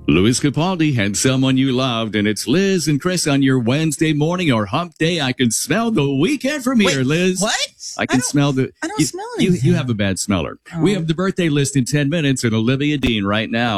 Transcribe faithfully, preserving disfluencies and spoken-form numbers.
Louis Capaldi had Someone You Loved, and it's Liz and Chris on your Wednesday morning or hump day. I can smell the weekend from here, Wait, Liz. what? I can I smell the... I don't you, smell you, anything. you have a bad smeller. Oh. We have the birthday list in ten minutes and Olivia Dean right now.